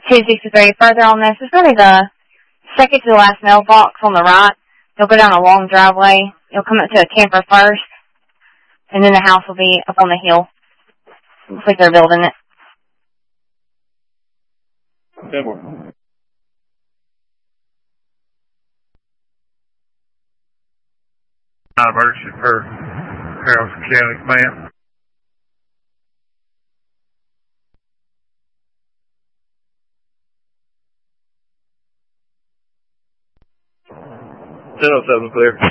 263. Further on this, it's really the second to the last mailbox on the right. You'll go down a long driveway. You'll come up to a camper first, and then the house will be up on the hill. Looks like they're building it. Good one. Emergency for Harrison County, ma'am. Ten oh seven clear.